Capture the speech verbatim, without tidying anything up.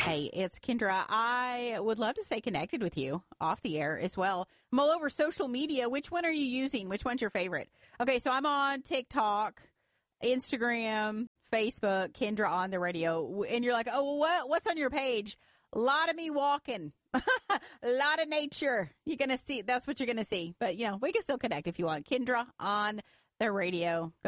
Hey, it's Kendra. I would love to stay connected with you off the air as well. I'm all over social media. Which one are you using? Which one's your favorite? Okay, so I'm on TikTok, Instagram, Facebook, Kendra on the radio. And you're like, oh, what? What's on your page? A lot of me walking. A lot of nature. You're going to see. That's what you're going to see. But, you know, we can still connect if you want. Kendra on the radio.